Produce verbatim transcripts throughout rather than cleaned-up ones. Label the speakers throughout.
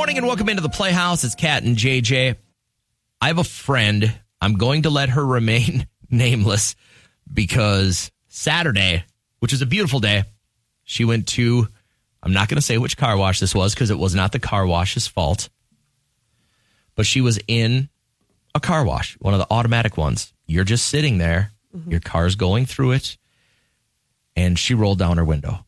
Speaker 1: morning and welcome into the Playhouse. It's Kat and J J. I have a friend. I'm going to let her remain nameless because Saturday, which is a beautiful day, she went to, I'm not going to say which car wash this was because it was not the car wash's fault, but she was in a car wash, one of the automatic ones. You're just sitting there, mm-hmm. Your car's going through it, and she rolled down her window.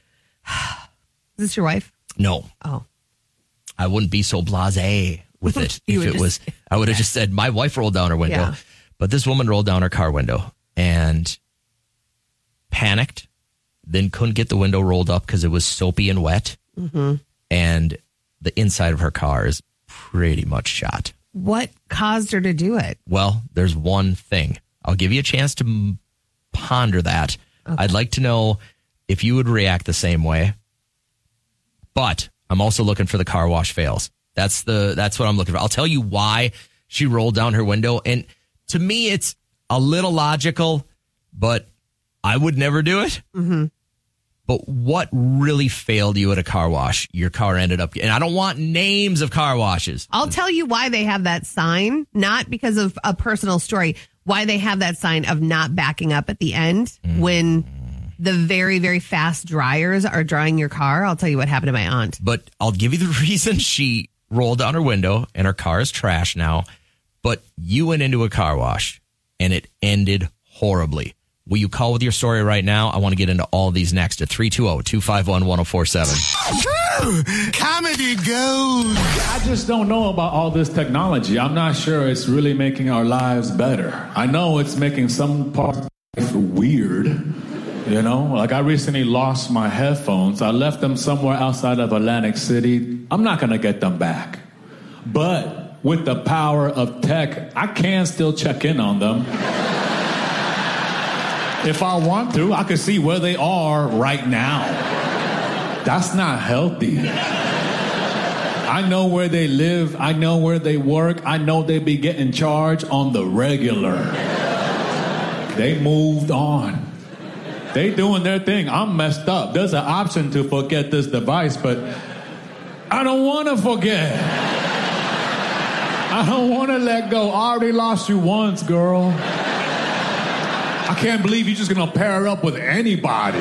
Speaker 2: Is this your wife?
Speaker 1: No.
Speaker 2: Oh.
Speaker 1: I wouldn't be so blasé with it if it
Speaker 2: just,
Speaker 1: was, I would have just said, my wife rolled down her window.
Speaker 2: Yeah.
Speaker 1: But this woman rolled down her car window and panicked, then couldn't get the window rolled up because it was soapy and wet.
Speaker 2: Mm-hmm.
Speaker 1: And the inside of her car is pretty much shot.
Speaker 2: What caused her to do it?
Speaker 1: Well, there's one thing. I'll give you a chance to m- ponder that. Okay. I'd like to know if you would react the same way. But I'm also looking for the car wash fails. That's the that's what I'm looking for. I'll tell you why she rolled down her window. And to me, it's a little logical, but I would never do it.
Speaker 2: Mm-hmm.
Speaker 1: But what really failed you at a car wash? Your car ended up, and I don't want names of car washes.
Speaker 2: I'll tell you why they have that sign, not because of a personal story, why they have that sign of not backing up at the end mm. when the very, very fast dryers are drying your car. I'll tell you what happened to my aunt.
Speaker 1: But I'll give you the reason she rolled down her window and her car is trash now. But you went into a car wash and it ended horribly. Will you call with your story right now? I want to get into all of these next at three two zero, two five one, one zero four seven.
Speaker 3: Comedy gold.
Speaker 4: I just don't know about all this technology. I'm not sure it's really making our lives better. I know it's making some parts of life weird. You know, like I recently lost my headphones. I left them somewhere outside of Atlantic City. I'm not going to get them back. But with the power of tech, I can still check in on them. If I want to, I can see where they are right now. That's not healthy. I know where they live. I know where they work. I know they be getting charged on the regular. They moved on. They doing their thing. I'm messed up. There's an option to forget this device, but I don't want to forget. I don't want to let go. I already lost you once, girl. I can't believe you're just going to pair up with anybody.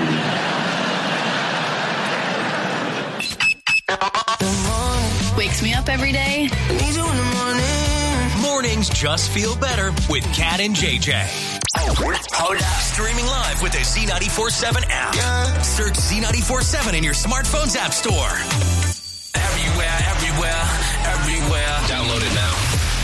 Speaker 5: Wakes me up every day.
Speaker 6: Mornings just feel better with Kat and J J. Hold up. Streaming live with the Z ninety-four seven app. Yeah. Search Z ninety-four seven in your smartphone's app store. Everywhere, everywhere, everywhere. Download it now.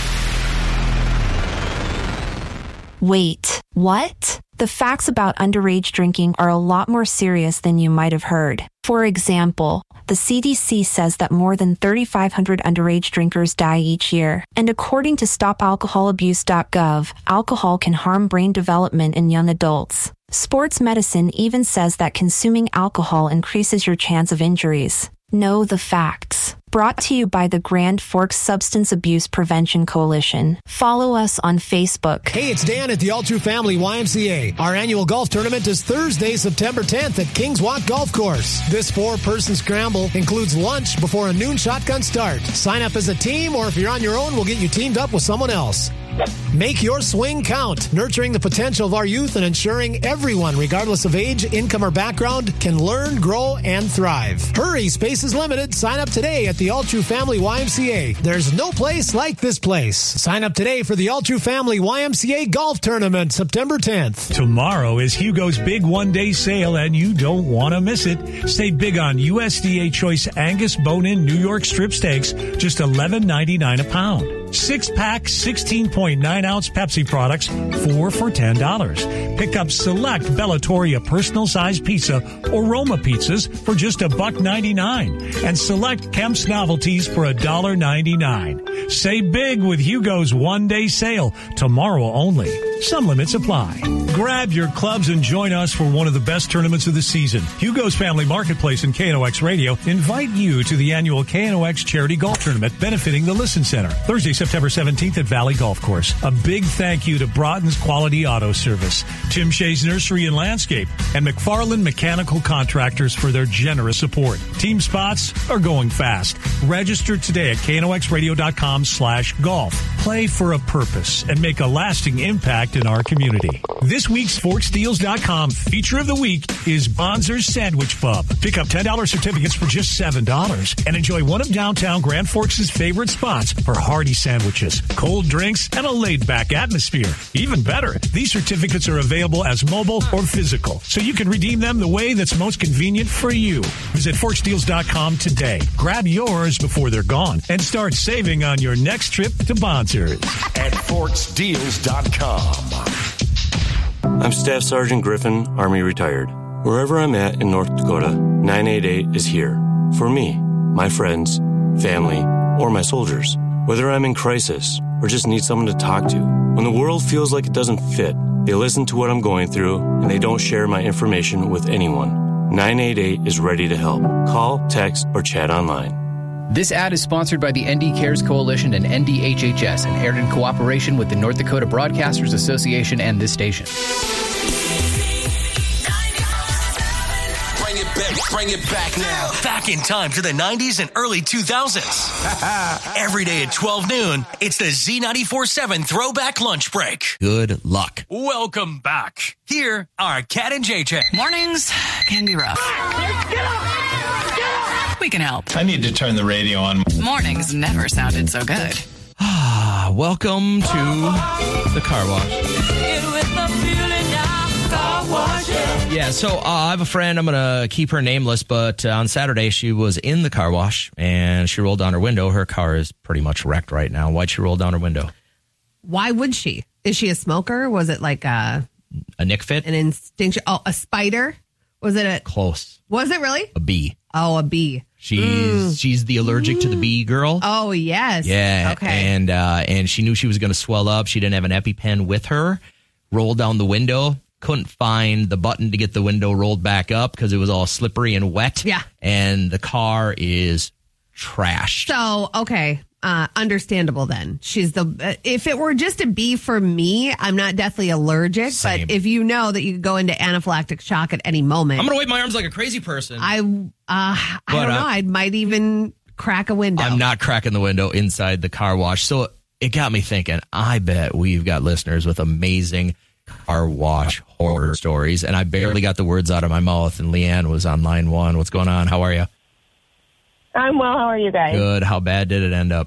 Speaker 7: Wait, what? The facts about underage drinking are a lot more serious than you might have heard. For example, the C D C says that more than thirty-five hundred underage drinkers die each year. And according to stop alcohol abuse dot gov, alcohol can harm brain development in young adults. Sports medicine even says that consuming alcohol increases your chance of injuries. Know the facts. Brought to you by the Grand Forks Substance Abuse Prevention Coalition. Follow us on Facebook.
Speaker 8: Hey, it's Dan at the All True Family Y M C A. Our annual golf tournament is Thursday, September tenth at Kings Walk Golf Course. This four-person scramble includes lunch before a noon shotgun start. Sign up as a team, or if you're on your own, we'll get you teamed up with someone else. Make your swing count, nurturing the potential of our youth and ensuring everyone, regardless of age, income, or background, can learn, grow, and thrive. Hurry, space is limited. Sign up today at the All True Family Y M C A. There's no place like this place. Sign up today for the All True Family Y M C A Golf Tournament, September tenth.
Speaker 9: Tomorrow is Hugo's big one-day sale, and you don't want to miss it. Save big on U S D A Choice Angus Bone-In New York Strip Steaks, just eleven ninety-nine a pound. Six-pack, sixteen point nine ounce Pepsi products, four for ten dollars. Pick up select Bellatoria personal-sized pizza or Roma pizzas for just a buck ninety-nine, and select Kemp's novelties for a dollar ninety-nine. Save big with Hugo's one-day sale, tomorrow only. Some limits apply. Grab your clubs and join us for one of the best tournaments of the season. Hugo's Family Marketplace and K N O X Radio invite you to the annual K N O X Charity Golf Tournament benefiting the Listen Center. Thursday, September seventeenth at Valley Golf Course. A big thank you to Broughton's Quality Auto Service, Tim Shea's Nursery and Landscape, and McFarland Mechanical Contractors for their generous support. Team spots are going fast. Register today at K N O X radio dot com slash golf. Play for a purpose and make a lasting impact in our community. This week's Forks Deals dot com feature of the week is Bonzer's Sandwich Pub. Pick up ten dollars certificates for just seven dollars and enjoy one of downtown Grand Forks' favorite spots for hearty sandwiches, cold drinks, and a laid-back atmosphere. Even better, these certificates are available as mobile or physical, so you can redeem them the way that's most convenient for you. Visit Forks Deals dot com today. Grab yours before they're gone and start saving on your next trip to Bonzer's.
Speaker 10: At Forks Deals dot com. I'm Staff Sergeant Griffin, Army retired. Wherever I'm at in North Dakota, nine eight eight is here. For me, my friends, family, or my soldiers. Whether I'm in crisis or just need someone to talk to. When the world feels like it doesn't fit, they listen to what I'm going through and they don't share my information with anyone. nine eight eight is ready to help. Call, text, or chat online.
Speaker 11: This ad is sponsored by the N D Cares Coalition and N D H H S and aired in cooperation with the North Dakota Broadcasters Association and this station.
Speaker 6: Bring it back, bring it back now. Back in time to the nineties and early two thousands. Every day at twelve noon, it's the Z ninety-four seven Throwback Lunch Break.
Speaker 1: Good luck.
Speaker 6: Welcome back. Here are Kat and J J.
Speaker 12: Mornings can be rough.
Speaker 3: Get up!
Speaker 12: We can help.
Speaker 13: I need to turn the radio on.
Speaker 12: Mornings never sounded so good.
Speaker 1: Ah, welcome to the car wash. Yeah, so uh, I have a friend. I'm going to keep her nameless, but uh, on Saturday she was in the car wash and she rolled down her window. Her car is pretty much wrecked right now. Why'd she roll down her window?
Speaker 2: Why would she? Is she a smoker? Was it like a...
Speaker 1: A Nick fit?
Speaker 2: An instinction? Oh, a spider? Was it a...
Speaker 1: Close.
Speaker 2: Was it really?
Speaker 1: A bee.
Speaker 2: Oh, a bee.
Speaker 1: She's
Speaker 2: Mm.
Speaker 1: she's the allergic to the bee girl.
Speaker 2: Oh, yes.
Speaker 1: Yeah.
Speaker 2: Okay.
Speaker 1: And uh, and she knew she was going to swell up. She didn't have an EpiPen with her. Rolled down the window. Couldn't find the button to get the window rolled back up because it was all slippery and wet.
Speaker 2: Yeah.
Speaker 1: And the car is trashed.
Speaker 2: So, okay. Uh, understandable then. She's the, uh, if it were just a bee for me, I'm not deathly allergic,
Speaker 1: Same.
Speaker 2: but if you know that you could go into anaphylactic shock at any moment.
Speaker 1: I'm going to wave my arms like a crazy person.
Speaker 2: I, uh, I
Speaker 1: But,
Speaker 2: don't know.
Speaker 1: uh,
Speaker 2: I might even crack a window.
Speaker 1: I'm not cracking the window inside the car wash. So it got me thinking, I bet we've got listeners with amazing car wash horror stories. And I barely got the words out of my mouth. And Leanne was on line one. What's going on? How are you?
Speaker 14: I'm well. How are you guys?
Speaker 1: Good. How bad did it end up?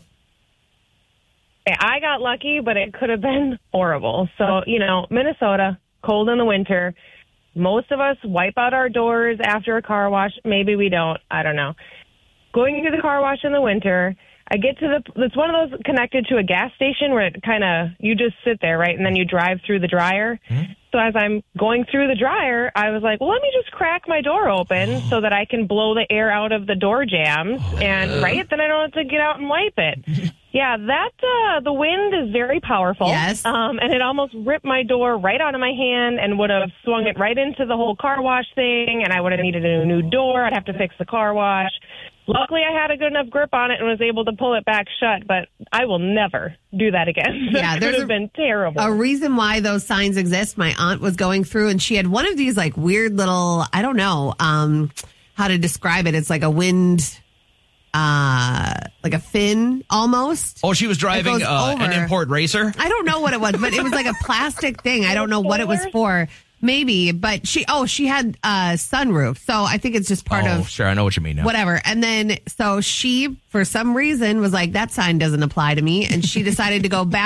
Speaker 14: I got lucky, but it could have been horrible. So, you know, Minnesota, cold in the winter. Most of us wipe out our doors after a car wash. Maybe we don't. I don't know. Going to the car wash in the winter, I get to the, it's one of those connected to a gas station where it kind of, you just sit there, right? And then you drive through the dryer. Mm-hmm. So as I'm going through the dryer, I was like, well, let me just crack my door open so that I can blow the air out of the door jambs. And, right, then I don't have to get out and wipe it. Yeah, that, uh, the wind is very powerful.
Speaker 2: Yes.
Speaker 14: Um, and it almost ripped my door right out of my hand and would have swung it right into the whole car wash thing. And I would have needed a new door. I'd have to fix the car wash. Luckily, I had a good enough grip on it and was able to pull it back shut, but I will never do that again.
Speaker 2: Yeah,
Speaker 14: That
Speaker 2: there's
Speaker 14: would have been terrible.
Speaker 2: A reason why those signs exist. My aunt was going through and she had one of these like weird little, I don't know um, how to describe it. It's like a wind, uh, like a fin almost.
Speaker 1: Oh, she was driving
Speaker 2: It goes
Speaker 1: uh, an
Speaker 2: over.
Speaker 1: import racer?
Speaker 2: I don't know what it was, but it was like a plastic thing. I don't know what it was for. Maybe, but she, oh, she had a sunroof. So I think it's just part
Speaker 1: oh,
Speaker 2: of.
Speaker 1: sure. I know what you mean now.
Speaker 2: Whatever. And then, so she, for some reason, was like, that sign doesn't apply to me. And she decided to go back